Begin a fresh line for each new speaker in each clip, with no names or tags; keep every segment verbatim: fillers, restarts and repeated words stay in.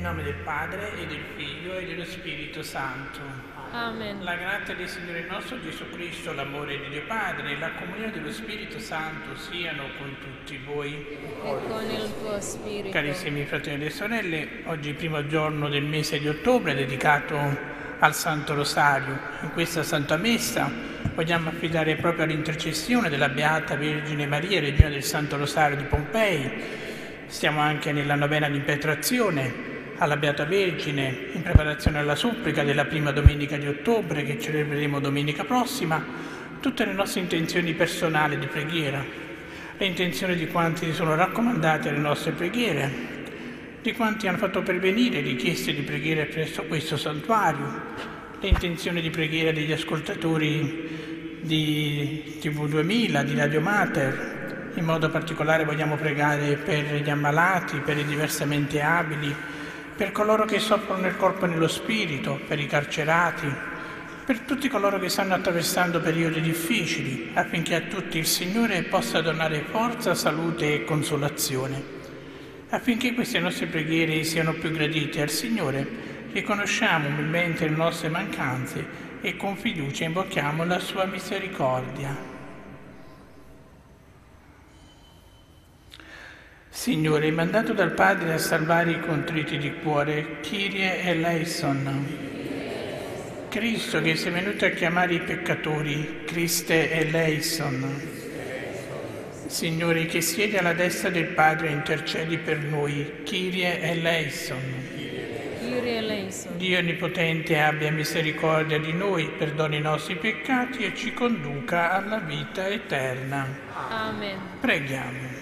nome del Padre, e del Figlio, e dello Spirito Santo.
Amen.
La grazia del Signore nostro Gesù Cristo, l'amore di Dio Padre e la comunione dello Spirito Santo siano con tutti voi.
E con il tuo spirito.
Carissimi fratelli e sorelle, oggi primo giorno del mese di ottobre dedicato al Santo Rosario. In questa Santa Messa vogliamo affidare proprio all'intercessione della Beata Vergine Maria, Regina del Santo Rosario di Pompei. Stiamo anche nella novena di impetrazione alla Beata Vergine, in preparazione alla supplica della prima domenica di ottobre, che celebreremo domenica prossima, tutte le nostre intenzioni personali di preghiera, le intenzioni di quanti si sono raccomandati alle nostre preghiere, di quanti hanno fatto pervenire richieste di preghiera presso questo santuario, le intenzioni di preghiera degli ascoltatori di T V duemila, di Radio Mater. In modo particolare vogliamo pregare per gli ammalati, per i diversamente abili, per coloro che soffrono nel corpo e nello spirito, per i carcerati, per tutti coloro che stanno attraversando periodi difficili, affinché a tutti il Signore possa donare forza, salute e consolazione. Affinché queste nostre preghiere siano più gradite al Signore, riconosciamo umilmente le nostre mancanze e con fiducia invochiamo la sua misericordia. Signore, mandato dal Padre a salvare i contriti di cuore, Kyrie eleison. Cristo, che sei venuto a chiamare i peccatori, Christe eleison. Signore, che siedi alla destra del Padre e intercedi per noi, Kyrie eleison.
Kyrie eleison.
Dio Onnipotente abbia misericordia di noi, perdoni i nostri peccati e ci conduca alla vita eterna.
Amen.
Preghiamo.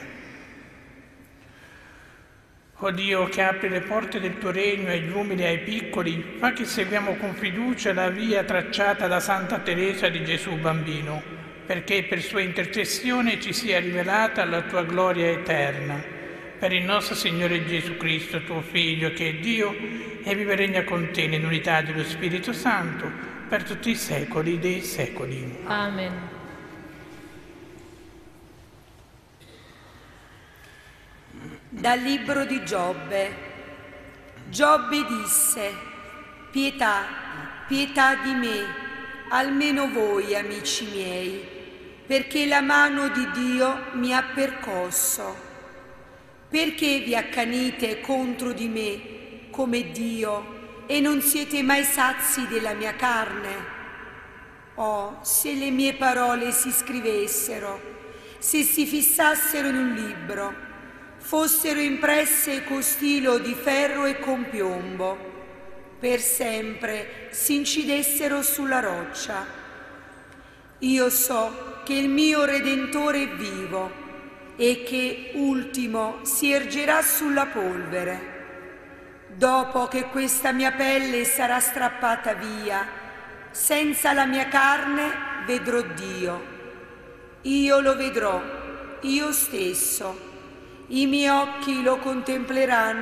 O Dio, che apri le porte del tuo regno agli umili e ai piccoli, fa che seguiamo con fiducia la via tracciata da Santa Teresa di Gesù Bambino, perché per sua intercessione ci sia rivelata la tua gloria eterna. Per il nostro Signore Gesù Cristo, tuo Figlio, che è Dio, e vive e regna con te nell'unità dello Spirito Santo, per tutti i secoli dei secoli.
Amen.
Dal libro di Giobbe. Giobbe disse: pietà, pietà di me, almeno voi, amici miei, perché la mano di Dio mi ha percosso. Perché vi accanite contro di me come Dio e non siete mai sazi della mia carne? Oh, se le mie parole si scrivessero, se si fissassero in un libro, fossero impresse con stilo di ferro e con piombo, per sempre si incidessero sulla roccia. Io so che il mio Redentore è vivo e che ultimo si ergerà sulla polvere. Dopo che questa mia pelle sarà strappata via, senza la mia carne vedrò Dio. Io lo vedrò, io stesso. I miei occhi lo contempleranno